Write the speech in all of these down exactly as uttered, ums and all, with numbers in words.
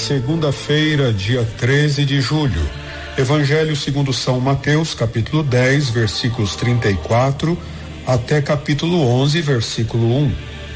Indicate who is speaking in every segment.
Speaker 1: Segunda-feira, dia treze de julho. Evangelho segundo São Mateus, capítulo dez, versículos trinta e quatro até capítulo onze, versículo um.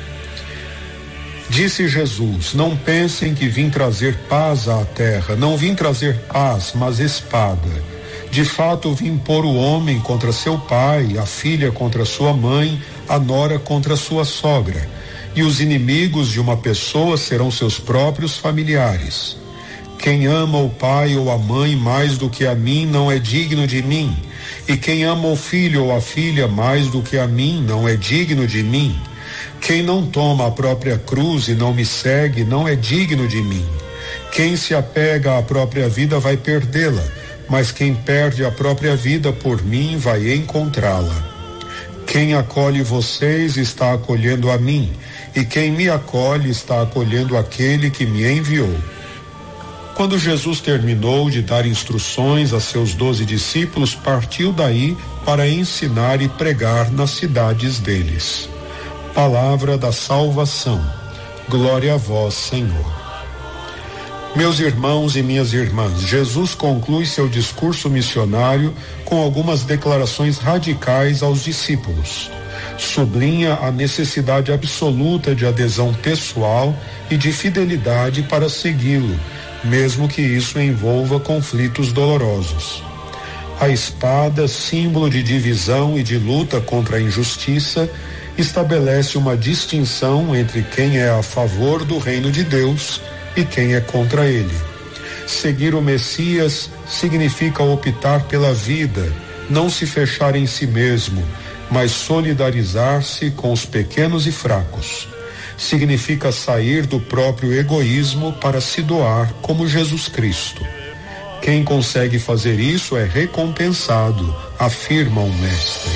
Speaker 1: Disse Jesus: não pensem que vim trazer paz à terra. Não vim trazer paz, mas espada. De fato, vim pôr o homem contra seu pai, a filha contra sua mãe, a nora contra sua sogra. E os inimigos de uma pessoa serão seus próprios familiares. Quem ama o pai ou a mãe mais do que a mim não é digno de mim. E quem ama o filho ou a filha mais do que a mim não é digno de mim. Quem não toma a própria cruz e não me segue não é digno de mim. Quem se apega à própria vida vai perdê-la, mas quem perde a própria vida por mim vai encontrá-la. Quem acolhe vocês está acolhendo a mim, e quem me acolhe está acolhendo aquele que me enviou. Quando Jesus terminou de dar instruções a seus doze discípulos, partiu daí para ensinar e pregar nas cidades deles. Palavra da salvação. Glória a vós, Senhor. Meus irmãos e minhas irmãs, Jesus conclui seu discurso missionário com algumas declarações radicais aos discípulos. Sublinha a necessidade absoluta de adesão pessoal e de fidelidade para segui-lo, mesmo que isso envolva conflitos dolorosos. A espada, símbolo de divisão e de luta contra a injustiça, estabelece uma distinção entre quem é a favor do reino de Deus e quem é contra ele. Seguir o Messias significa optar pela vida, não se fechar em si mesmo, mas solidarizar-se com os pequenos e fracos. Significa sair do próprio egoísmo para se doar como Jesus Cristo. Quem consegue fazer isso é recompensado, afirma o Mestre.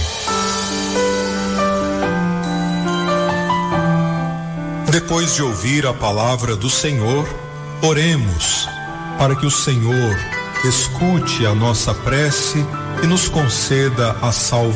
Speaker 2: Depois de ouvir a palavra do Senhor, oremos para que o Senhor escute a nossa prece e nos conceda a salvação.